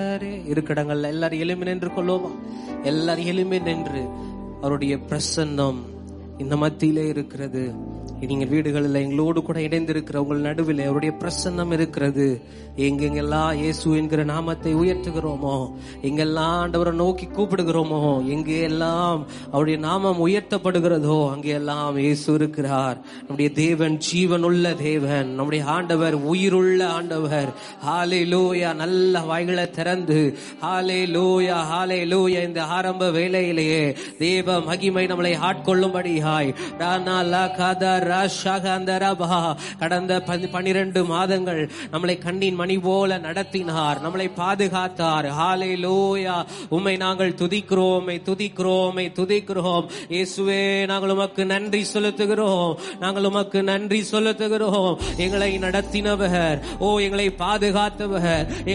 இருக்கடங்கள்ல எல்லாரும் எலும்பி நின்று கொள்வோமா? எல்லாரும் எலும்பி நின்று அவருடைய பிரசன்னம் இந்த மத்தியிலே இருக்கிறது. நீங்க வீடுகளில் எங்களோடு கூட இணைந்திருக்கிற உங்கள் நடுவில் அவருடைய பிரசன்னம் இருக்கிறது. எங்கெங்கெல்லாம் இயேசு என்கிற நாமத்தை உயர்த்துகிறோமோ, எங்கெல்லாம் ஆண்டவரை நோக்கி கூப்பிடுகிறோமோ, எங்கெல்லாம் அவருடைய நாமம் உயர்த்தப்படுகிறதோ அங்கெல்லாம் இயேசு இருக்கிறார். நம்முடைய தேவன் ஜீவனுள்ள தேவன், நம்முடைய ஆண்டவர் உயிருள்ள ஆண்டவர். ஹல்லேலூயா. நல்ல வாய்களை திறந்து ஹல்லேலூயா ஹல்லேலூயா இந்த ஆரம்ப வேளையிலேயே தேவ மகிமை நம்மளை ஆட்கொள்ளும்படியாய் கடந்த 12 மாதங்கள் நம்மளை கண்ணின் மணி போல நடத்தினார், நம்மளை பாதுகாத்தார். ஹல்லேலூயா. உம்மை நாங்கள் துதிக்கிறோம், துதிக்கிறோம், துதிக்கிறோம். இயேசுவே, நாங்கள் உமக்கு நன்றி செலுத்துகிறோம், நாங்கள் உமக்கு நன்றி செலுத்துகிறோம். எங்களை நடத்தினவர், எங்களை பாதுகாத்தவர்,